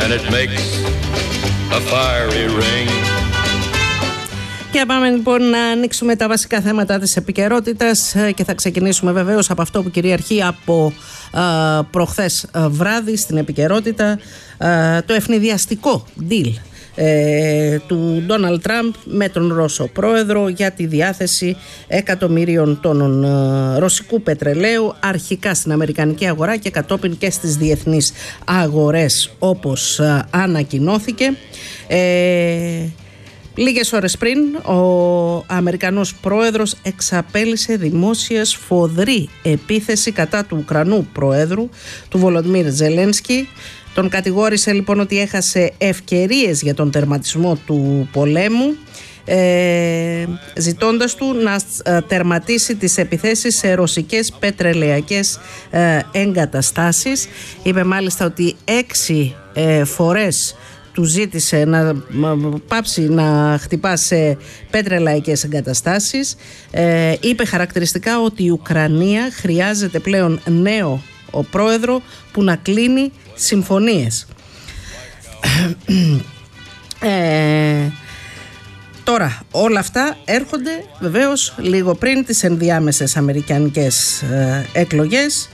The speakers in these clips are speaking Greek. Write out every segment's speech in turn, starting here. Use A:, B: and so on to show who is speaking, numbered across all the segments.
A: and it makes a fiery ring.
B: Και πάμε λοιπόν να ανοίξουμε τα βασικά θέματα της επικαιρότητας και θα ξεκινήσουμε βεβαίως από αυτό που κυριαρχεί από προχθές βράδυ στην επικαιρότητα, το ευνηδιαστικό deal του Ντόναλντ Τραμπ με τον Ρώσο πρόεδρο για τη διάθεση εκατομμύριων τόνων ρωσικού πετρελαίου, αρχικά στην αμερικανική αγορά και κατόπιν και στις διεθνείς αγορές, όπως ανακοινώθηκε. Λίγες ώρες πριν ο Αμερικανός πρόεδρος εξαπέλυσε δημόσια σφοδρή επίθεση κατά του Ουκρανού πρόεδρου, του Βολοντιμίρ Ζελένσκι. Τον κατηγόρησε λοιπόν ότι έχασε ευκαιρίες για τον τερματισμό του πολέμου, ζητώντας του να τερματίσει τις επιθέσεις σε ρωσικές πετρελαιακές εγκαταστάσεις. Είπε μάλιστα ότι 6 φορές του ζήτησε να πάψει να χτυπά σε πετρελαϊκές εγκαταστάσεις. Είπε χαρακτηριστικά ότι η Ουκρανία χρειάζεται πλέον νέο πρόεδρο που να κλείνει συμφωνίες. Τώρα όλα αυτά έρχονται βεβαίως λίγο πριν τις ενδιάμεσες αμερικανικές εκλογές,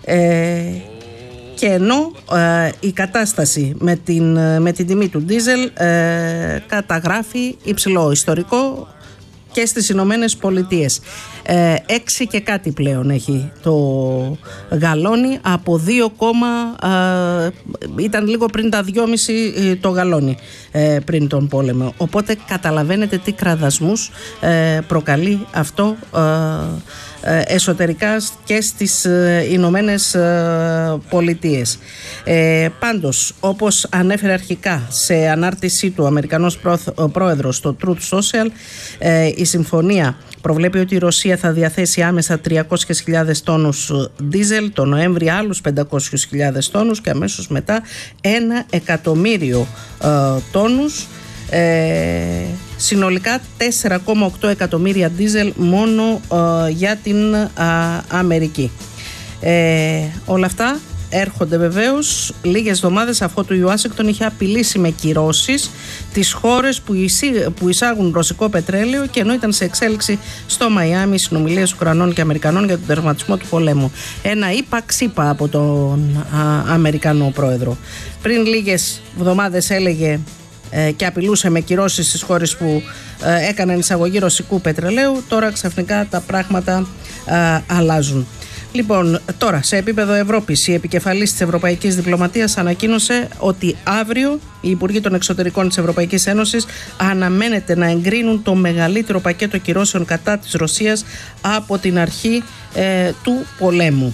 B: και ενώ η κατάσταση με την τιμή του ντίζελ καταγράφει υψηλό ιστορικό και στις Ηνωμένες Πολιτείες. 6 και κάτι πλέον έχει το γαλόνι, από 2, ήταν λίγο πριν τα 2,5 το γαλόνι πριν τον πόλεμο. Οπότε καταλαβαίνετε τι κραδασμούς προκαλεί αυτό εσωτερικά και στις Ηνωμένες Πολιτείες. Πάντως, όπως ανέφερε αρχικά σε ανάρτησή του ο Αμερικανός πρόεδρος στο Truth Social, η συμφωνία προβλέπει ότι η Ρωσία θα διαθέσει άμεσα 300.000 τόνους ντίζελ, το Νοέμβρη άλλους 500.000 τόνους και αμέσως μετά 1 εκατομμύριο τόνους. Συνολικά 4,8 εκατομμύρια ντίζελ μόνο για την Αμερική. Όλα αυτά έρχονται βεβαίως λίγες εβδομάδες αφού η Ουάσιγκτον είχε απειλήσει με κυρώσεις τις χώρες που εισάγουν ρωσικό πετρέλαιο, και ενώ ήταν σε εξέλιξη στο Μαϊάμι συνομιλίες Ουκρανών και Αμερικανών για τον τερματισμό του πολέμου. Ένα είπα-ξύπα από τον Αμερικανό πρόεδρο. Πριν λίγες εβδομάδες έλεγε και απειλούσε με κυρώσεις στις χώρες που έκαναν εισαγωγή ρωσικού πετρελαίου. Τώρα ξαφνικά τα πράγματα αλλάζουν. Λοιπόν, τώρα σε επίπεδο Ευρώπης, η επικεφαλής της Ευρωπαϊκής Διπλωματίας ανακοίνωσε ότι αύριο οι Υπουργοί των Εξωτερικών της Ευρωπαϊκής Ένωσης αναμένεται να εγκρίνουν το μεγαλύτερο πακέτο κυρώσεων κατά της Ρωσίας από την αρχή του πολέμου.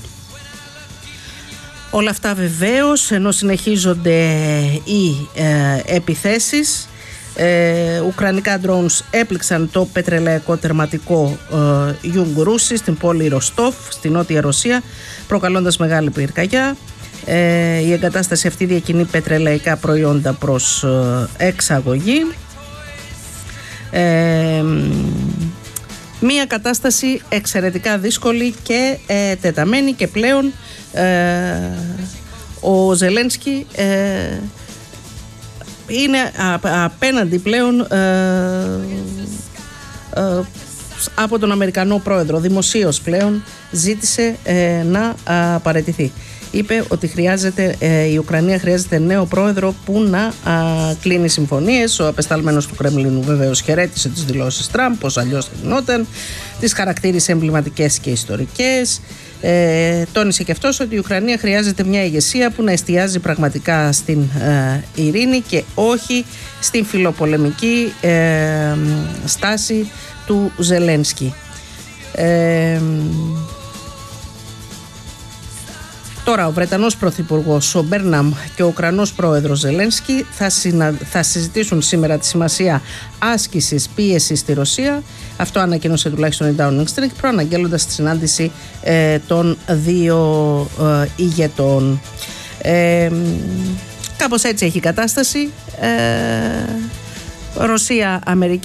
B: Όλα αυτά βεβαίως ενώ συνεχίζονται οι επιθέσεις. Ουκρανικά drones έπληξαν το πετρελαϊκό τερματικό Γιουγκρούσι στην πόλη Ροστόφ, στη Νότια Ρωσία, προκαλώντας μεγάλη πυρκαγιά. Η εγκατάσταση αυτή διακινεί πετρελαϊκά προϊόντα προς εξαγωγή. Μία κατάσταση εξαιρετικά δύσκολη και τεταμένη, και πλέον ο Ζελένσκι είναι απέναντι πλέον από τον Αμερικανό πρόεδρο. Δημοσίως πλέον ζήτησε να παραιτηθεί. Είπε ότι η Ουκρανία χρειάζεται νέο πρόεδρο που να κλείνει συμφωνίες. Ο απεσταλμένος του Κρεμλίνου βεβαίως χαιρέτησε τις δηλώσεις Τραμπ, πως αλλιώς θα γινόταν, τις χαρακτήρισε εμβληματικές και ιστορικές. Τόνισε και αυτός ότι η Ουκρανία χρειάζεται μια ηγεσία που να εστιάζει πραγματικά στην ειρήνη και όχι στην φιλοπολεμική στάση του Ζελένσκι. Τώρα ο Βρετανός Πρωθυπουργός ο Μπέρναμ και ο Ουκρανός Πρόεδρος Ζελένσκι θα συζητήσουν σήμερα τη σημασία άσκησης πίεσης στη Ρωσία. Αυτό ανακοίνωσε τουλάχιστον η Downing Street, προαναγγέλλοντας τη συνάντηση των δύο ηγετών. Κάπως έτσι έχει η κατάσταση. Ρωσία-Αμερική.